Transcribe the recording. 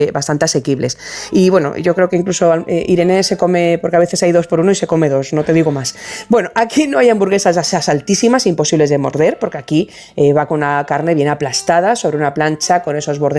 bastante asequibles. Y bueno, yo creo que incluso Irene se come, porque a veces hay 2 por 1 y se come 2, no te digo más. Bueno, aquí no hay hamburguesas esas altísimas, imposibles de morder, porque aquí va con una carne bien aplastada sobre una plancha con esos bordes